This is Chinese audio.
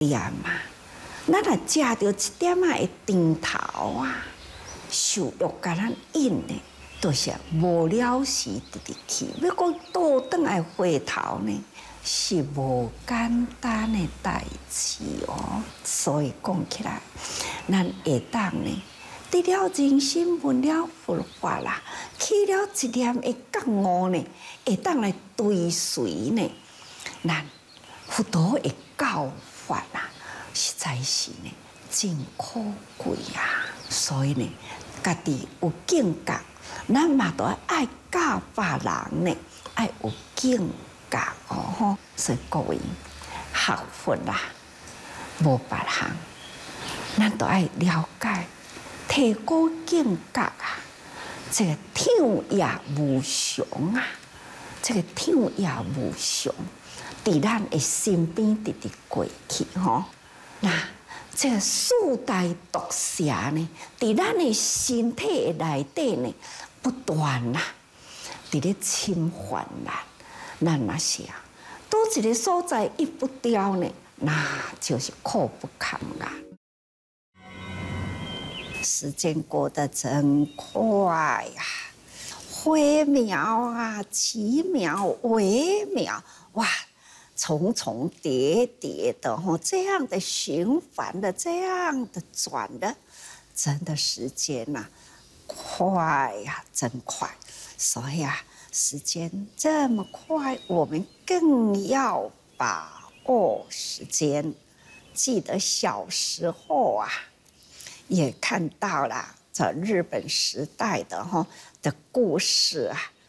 念嘛，咱若食到一点仔的甜头啊，受欲甲咱引的，就是无了时直直去。要讲倒转来回头呢，是无简单的代志哦。所以讲起来，咱会当呢，得了人心，闻了佛法啦，起了一念的觉悟呢，会当来追随呢，咱佛陀的教法啊，实在是呢真可贵啊！所以呢，家己有境界，咱嘛都爱教别人呢，爱有境界哦吼。所以各位学佛啦，无别行，咱都爱了解，提高境界啊！这个天也无常啊，这个天也无常。伫咱的身边直直过去吼，那这个四大毒蛇呢，伫咱的身体内底呢，不断啦，伫咧侵犯咱。咱若是啊，倒一个所在一不掉呢，那就是苦不堪啊。时间过得真快呀，分秒啊，几秒，微秒，哇！重重叠叠的哈，这样的循环的，这样的转的，真的时间呐，快呀，真快。所以啊，时间这么快，我们更要把握时间。记得小时候啊，也看到了这日本时代的故事啊，